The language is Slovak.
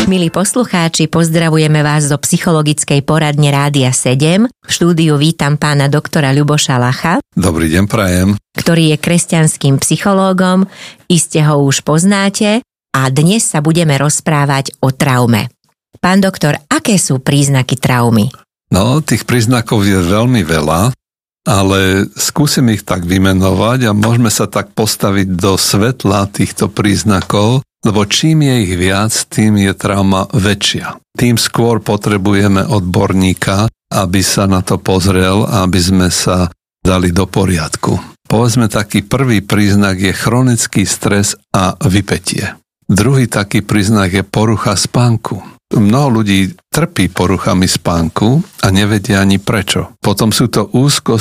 Milí poslucháči, pozdravujeme vás zo psychologickej poradne Rádia 7. V štúdiu vítam pána doktora Ľuboša Lacha. Dobrý deň, prajem. Ktorý je kresťanským psychológom, iste ho už poznáte a dnes sa budeme rozprávať o traume. Pán doktor, aké sú príznaky traumy? No, tých príznakov je veľmi veľa, ale skúsim ich tak vymenovať a môžeme sa tak postaviť do svetla týchto príznakov, lebo čím je ich viac, tým je trauma väčšia. Tým skôr potrebujeme odborníka, aby sa na to pozrel a aby sme sa dali do poriadku. Povedzme, taký prvý príznak je chronický stres a vypätie. Druhý taký príznak je porucha spánku. Mnoho ľudí trpí poruchami spánku a nevedia ani prečo. Potom sú to úzkosť